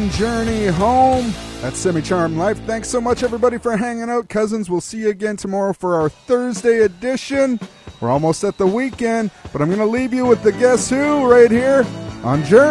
long journey home. That's Semi-Charmed Life. Thanks so much, everybody, for hanging out. Cousins, we'll see you again tomorrow for our Thursday edition. We're almost at the weekend, but I'm going to leave you with the Guess Who right here on Journey.